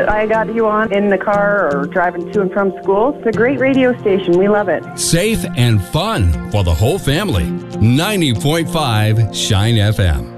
that I got you on in the car or driving to and from school. It's a great radio station. We love it. Safe and fun for the whole family. 90.5 Shine FM.